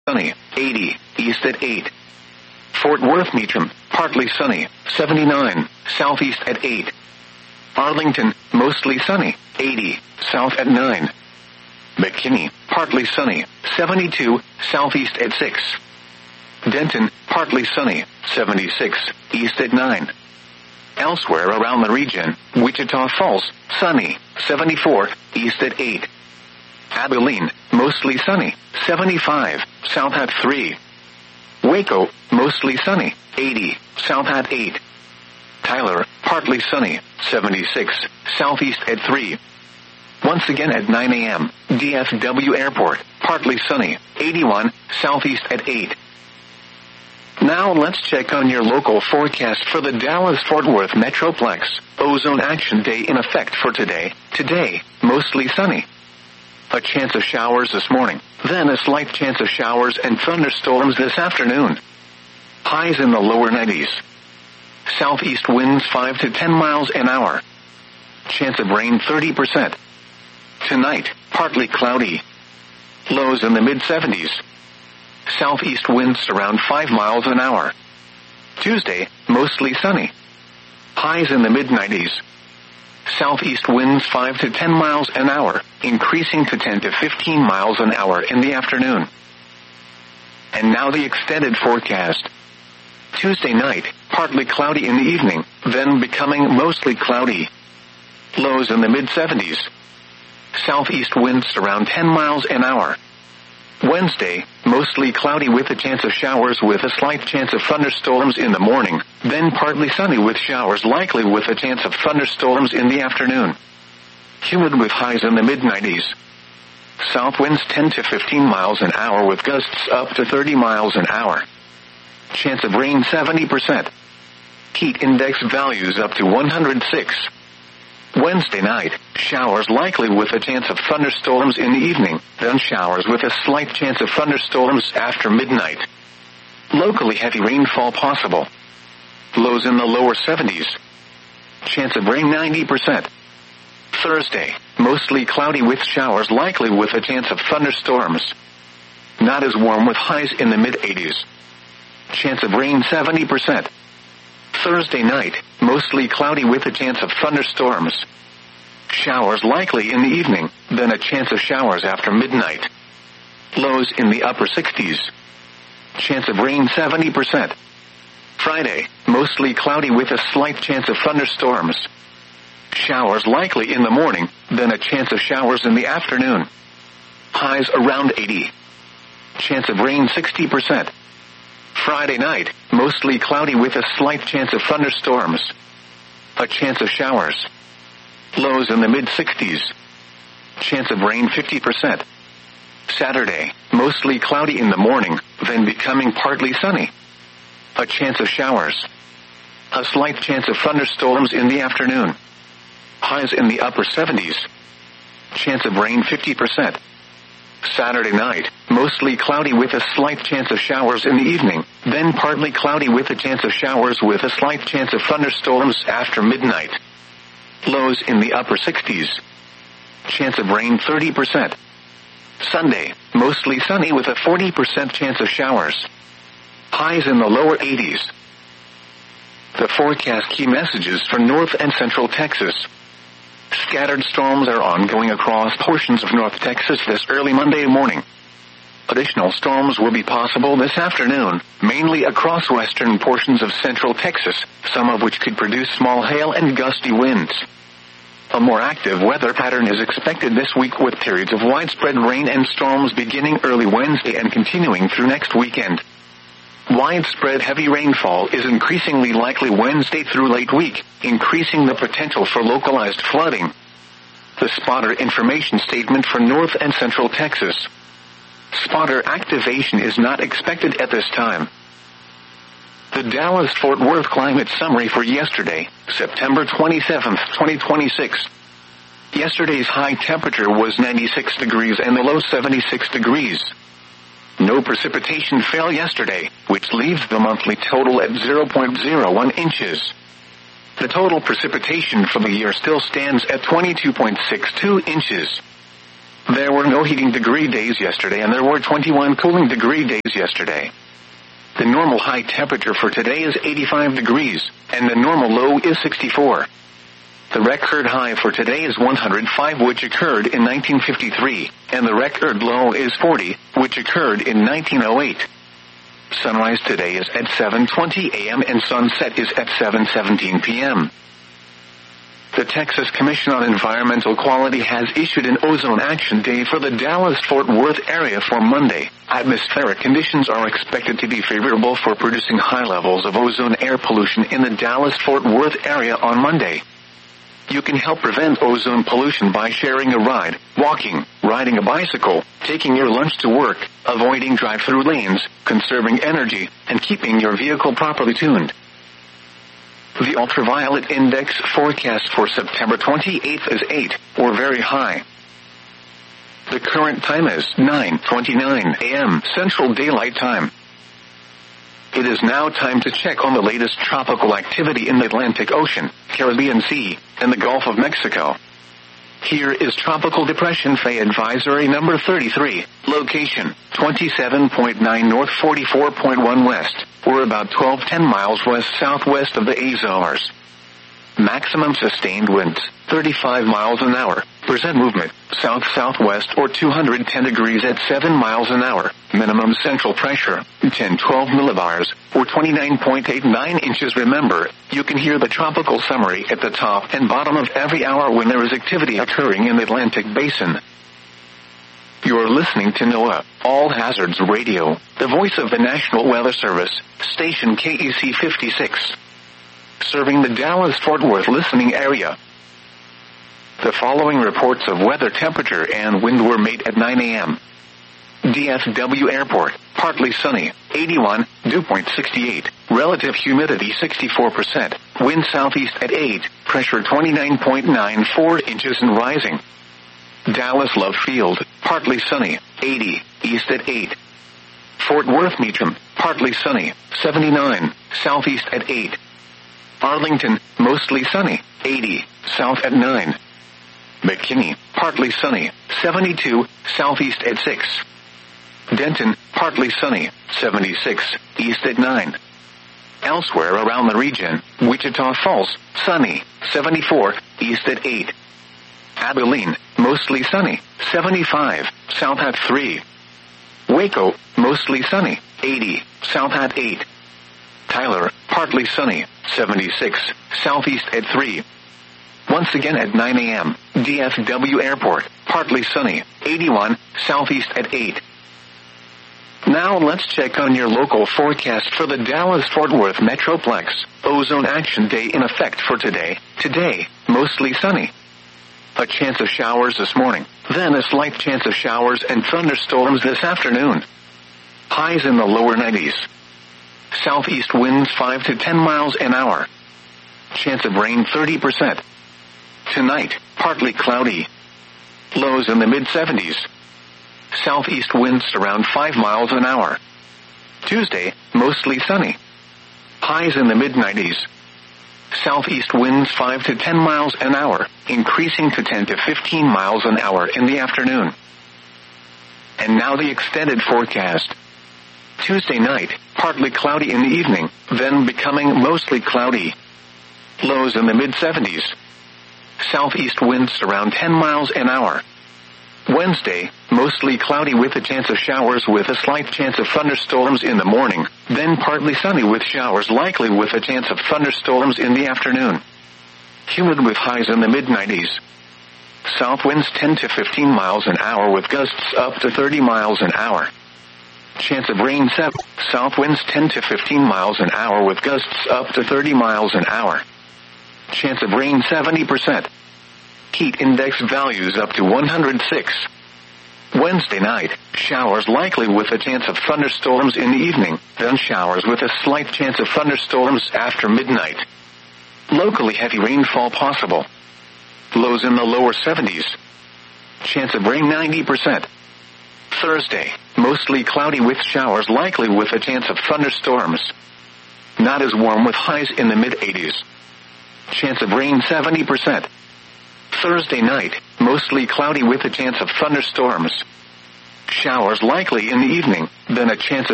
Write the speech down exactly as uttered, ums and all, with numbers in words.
sunny, eighty, east at eight. Fort Worth Meacham, partly sunny, seventy-nine, southeast at eight. Arlington, mostly sunny, eighty, south at nine. McKinney, partly sunny, seventy-two, southeast at six. Denton, partly sunny, seventy-six, east at nine. Elsewhere around the region, Wichita Falls, sunny, seventy-four, east at eight. Abilene, mostly sunny, seventy-five, south at three. Waco, mostly sunny, eighty, south at eight. Tyler, partly sunny, seventy-six, southeast at three. Once again at nine a.m., D F W Airport, partly sunny, eighty-one, southeast at eight. Now let's check on your local forecast for the Dallas-Fort Worth Metroplex. Ozone Action Day in effect for today. Today, mostly sunny. A chance of showers this morning, then a slight chance of showers and thunderstorms this afternoon. Highs in the lower nineties. Southeast winds five to ten miles an hour. Chance of rain thirty percent. Tonight, partly cloudy. Lows in the mid-seventies. Southeast winds around five miles an hour. Tuesday, mostly sunny. Highs in the mid-nineties. Southeast winds five to ten miles an hour, increasing to ten to fifteen miles an hour in the afternoon. And now the extended forecast. Tuesday night, partly cloudy in the evening, then becoming mostly cloudy. Lows in the mid-seventies. Southeast winds around ten miles an hour. Wednesday, mostly cloudy with a chance of showers with a slight chance of thunderstorms in the morning, then partly sunny with showers likely with a chance of thunderstorms in the afternoon. Humid with highs in the mid-nineties. South winds ten to fifteen miles an hour with gusts up to thirty miles an hour. Chance of rain seventy percent. Heat index values up to one hundred six. Wednesday night, showers likely with a chance of thunderstorms in the evening, then showers with a slight chance of thunderstorms after midnight. Locally heavy rainfall possible. Lows in the lower seventies. Chance of rain ninety percent. Thursday, mostly cloudy with showers likely with a chance of thunderstorms. Not as warm with highs in the mid-eighties. Chance of rain seventy percent. Thursday night, mostly cloudy with a chance of thunderstorms. Showers likely in the evening, then a chance of showers after midnight. Lows in the upper sixties. Chance of rain seventy percent. Friday, mostly cloudy with a slight chance of thunderstorms. Showers likely in the morning, then a chance of showers in the afternoon. Highs around eighty. Chance of rain sixty percent. Friday night, mostly cloudy with a slight chance of thunderstorms. A chance of showers. Lows in the mid-sixties. Chance of rain fifty percent. Saturday, mostly cloudy in the morning, then becoming partly sunny. A chance of showers. A slight chance of thunderstorms in the afternoon. Highs in the upper seventies. Chance of rain fifty percent. Saturday night, mostly cloudy with a slight chance of showers in the evening, then partly cloudy with a chance of showers with a slight chance of thunderstorms after midnight. Lows in the upper sixties. Chance of rain thirty percent. Sunday, mostly sunny with a forty percent chance of showers. Highs in the lower eighties. The forecast key messages for North and Central Texas. Scattered storms are ongoing across portions of North Texas this early Monday morning. Additional storms will be possible this afternoon, mainly across western portions of Central Texas, some of which could produce small hail and gusty winds. A more active weather pattern is expected this week with periods of widespread rain and storms beginning early Wednesday and continuing through next weekend. Widespread heavy rainfall is increasingly likely Wednesday through late week, increasing the potential for localized flooding. The spotter information statement for North and Central Texas. Spotter activation is not expected at this time. The Dallas-Fort Worth climate summary for yesterday, September twenty-seventh, twenty twenty-six. Yesterday's high temperature was ninety-six degrees and the low seventy-six degrees. No precipitation fell yesterday, which leaves the monthly total at zero point zero one inches. The total precipitation for the year still stands at twenty-two point six two inches. There were no heating degree days yesterday and there were twenty-one cooling degree days yesterday. The normal high temperature for today is eighty-five degrees, and the normal low is sixty-four. The record high for today is one hundred five, which occurred in nineteen fifty-three, and the record low is forty, which occurred in nineteen oh eight. Sunrise today is at seven twenty a m and sunset is at seven seventeen p m The Texas Commission on Environmental Quality has issued an ozone action day for the Dallas-Fort Worth area for Monday. Atmospheric conditions are expected to be favorable for producing high levels of ozone air pollution in the Dallas-Fort Worth area on Monday. You can help prevent ozone pollution by sharing a ride, walking, riding a bicycle, taking your lunch to work, avoiding drive-through lanes, conserving energy, and keeping your vehicle properly tuned. The ultraviolet index forecast for September twenty-eighth is eight, or very high. The current time is nine twenty-nine a m Central Daylight Time. It is now time to check on the latest tropical activity in the Atlantic Ocean, Caribbean Sea, and the Gulf of Mexico. Here is Tropical Depression Faye Advisory number thirty-three, location twenty-seven point nine north, forty-four point one west, or about twelve ten miles west-southwest of the Azores. Maximum sustained winds, thirty-five miles an hour. Percent movement, south-southwest or two hundred ten degrees at seven miles an hour. Minimum central pressure, ten twelve millibars, or twenty-nine point eight nine inches. Remember, you can hear the tropical summary at the top and bottom of every hour when there is activity occurring in the Atlantic Basin. You are listening to NOAA, All Hazards Radio, the voice of the National Weather Service, station K E C fifty-six. Serving the Dallas-Fort Worth listening area. The following reports of weather, temperature, and wind were made at nine a m D F W Airport, partly sunny, eighty-one, dew point sixty-eight, relative humidity sixty-four percent, wind southeast at eight, pressure twenty-nine point nine four inches and rising. Dallas Love Field, partly sunny, eighty, east at eight. Fort Worth Meacham, partly sunny, seventy-nine, southeast at eight. Arlington, mostly sunny, eighty, south at nine. McKinney, partly sunny, seventy-two, southeast at six. Denton, partly sunny, seventy-six, east at nine. Elsewhere around the region, Wichita Falls, sunny, seventy-four, east at eight. Abilene, mostly sunny, seventy-five, south at three. Waco, mostly sunny, eighty, south at eight. Tyler, partly sunny, seventy-six, southeast at three. Once again at nine a m, D F W Airport, partly sunny, eighty-one, southeast at eight. Now let's check on your local forecast for the Dallas-Fort Worth Metroplex. Ozone Action Day in effect for today. Today, mostly sunny. A chance of showers this morning, then a slight chance of showers and thunderstorms this afternoon. Highs in the lower nineties. Southeast winds five to ten miles an hour. Chance of rain thirty percent. Tonight, partly cloudy. Lows in the mid seventies. Southeast winds around five miles an hour. Tuesday, mostly sunny. Highs in the mid nineties. Southeast winds five to ten miles an hour, increasing to ten to fifteen miles an hour in the afternoon. And now the extended forecast. Tuesday night, partly cloudy in the evening, then becoming mostly cloudy. Lows in the mid seventies. Southeast winds around ten miles an hour. Wednesday, mostly cloudy with a chance of showers with a slight chance of thunderstorms in the morning, then partly sunny with showers likely with a chance of thunderstorms in the afternoon. Humid with highs in the mid nineties. South winds ten to fifteen miles an hour with gusts up to thirty miles an hour. Chance of rain seven. South winds ten to fifteen miles an hour with gusts up to thirty miles an hour. Chance of rain seventy percent. Heat index values up to one hundred six. Wednesday night, showers likely with a chance of thunderstorms in the evening, then showers with a slight chance of thunderstorms after midnight. Locally heavy rainfall possible. Lows in the lower seventies. Chance of rain ninety percent. Thursday, mostly cloudy with showers likely with a chance of thunderstorms. Not as warm with highs in the mid eighties. Chance of rain seventy percent. Thursday night, mostly cloudy with a chance of thunderstorms. Showers likely in the evening, then a chance of